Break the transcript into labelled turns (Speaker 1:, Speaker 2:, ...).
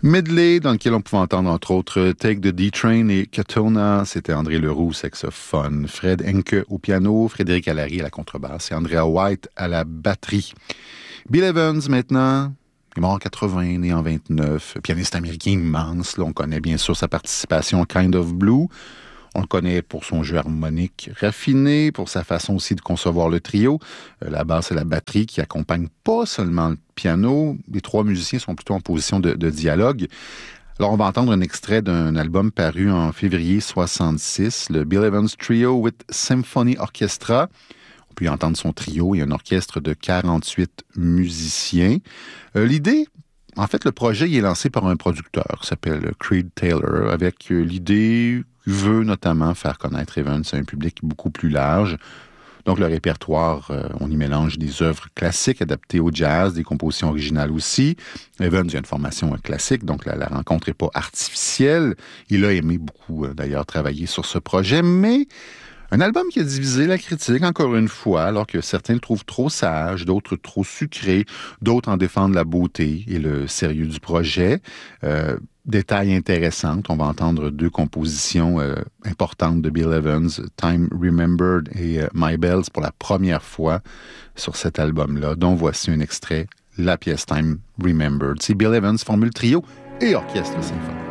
Speaker 1: Medley, dans lequel on pouvait entendre entre autres Take the D-Train et Katona. C'était André Leroux, saxophone, Fred Henke au piano, Frédéric Allary à la contrebasse et Andrea White à la batterie. Bill Evans maintenant, il est mort en 80, né en 29, pianiste américain immense. Là, on connaît bien sûr sa participation à Kind of Blue. On le connaît pour son jeu harmonique raffiné, pour sa façon aussi de concevoir le trio, la basse et la batterie qui accompagnent pas seulement le piano. Les trois musiciens sont plutôt en position de dialogue. Alors, on va entendre un extrait d'un album paru en février 66, le Bill Evans Trio with Symphony Orchestra. On peut y entendre son trio et un orchestre de 48 musiciens. L'idée, en fait, le projet il est lancé par un producteur qui s'appelle Creed Taylor, avec l'idée qu'il veut notamment faire connaître Evans à un public beaucoup plus large. Donc, le répertoire, on y mélange des œuvres classiques adaptées au jazz, des compositions originales aussi. Evans a une formation classique, donc la rencontre n'est pas artificielle. Il a aimé beaucoup, d'ailleurs, travailler sur ce projet, mais un album qui a divisé la critique, encore une fois, alors que certains le trouvent trop sage, d'autres trop sucré, d'autres en défendent la beauté et le sérieux du projet. Détail intéressant, on va entendre deux compositions importantes de Bill Evans, Time Remembered et My Bells pour la première fois sur cet album-là, dont voici un extrait, la pièce Time Remembered. C'est Bill Evans, formule trio et orchestre symphonique.